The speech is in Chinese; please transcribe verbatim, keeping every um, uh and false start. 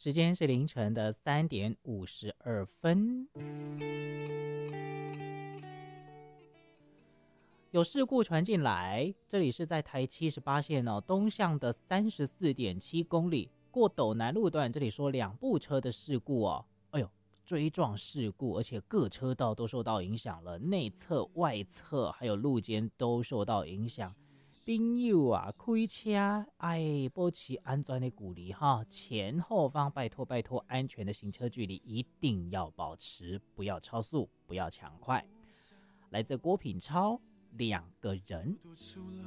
时间是凌晨的三点五十二分。有事故传进来，这里是在台七十八线哦，东向的三十四点七公里，过斗南路段，这里说两部车的事故哦，哎呦，追撞事故，而且各车道都受到影响了，内侧、外侧还有路肩都受到影响。朋友啊，开车哎，保持安全的距离哈，前后方拜托拜托，安全的行车距离一定要保持，不要超速，不要抢快。来自郭品超，两个人。